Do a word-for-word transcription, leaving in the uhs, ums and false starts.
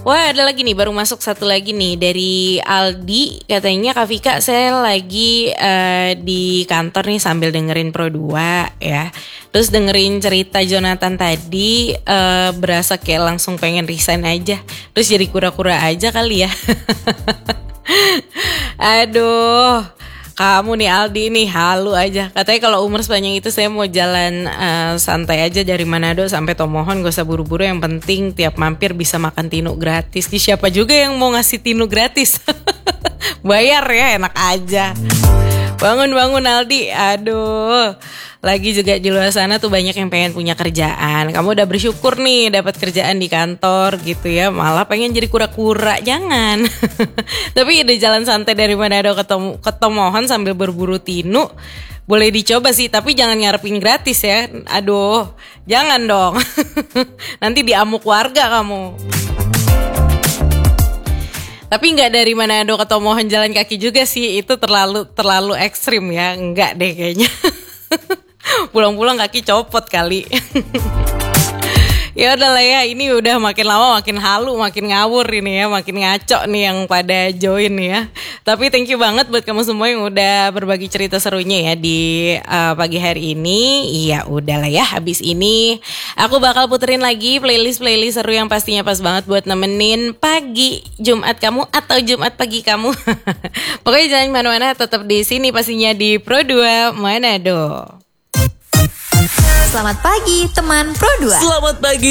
Wah, ada lagi nih, baru masuk satu lagi nih dari Aldi. Katanya, Kak Vika, saya lagi uh, di kantor nih sambil dengerin Pro dua ya. Terus dengerin cerita Jonathan tadi, uh, berasa kayak langsung pengen resign aja. Terus jadi kura-kura aja kali ya. Aduh, kamu nih Aldi nih halu aja. Katanya kalau umur sepanjang itu saya mau jalan uh, santai aja dari Manado sampai Tomohon, gak usah buru-buru. Yang penting tiap mampir bisa makan tinu gratis. Di siapa juga yang mau ngasih tinu gratis? Bayar ya, enak aja. Bangun-bangun Aldi, aduh. Lagi juga di luar sana tuh banyak yang pengen punya kerjaan. Kamu udah bersyukur nih dapat kerjaan di kantor gitu ya, malah pengen jadi kura-kura. Jangan. Tapi udah jalan santai dari Manado ke, Tom- ke Tomohon sambil berburu tinu, boleh dicoba sih, tapi jangan ngarepin gratis ya. Aduh, jangan dong. Nanti diamuk warga kamu. Tapi nggak dari Manado ke Tomohon jalan kaki juga sih, itu terlalu terlalu ekstrim ya. Nggak deh kayaknya. Pulang-pulang kaki copot kali. Ya udah lah ya, ini udah makin lama makin halu, makin ngawur ini ya, makin ngaco nih yang pada join ya. Tapi thank you banget buat kamu semua yang udah berbagi cerita serunya ya di uh, pagi hari ini. Ya udah lah ya, habis ini aku bakal puterin lagi playlist-playlist seru yang pastinya pas banget buat nemenin pagi Jumat kamu atau Jumat pagi kamu. Pokoknya jangan kemana-mana, tetap di sini pastinya di Pro dua Manado. Selamat pagi teman Pro dua. Selamat pagi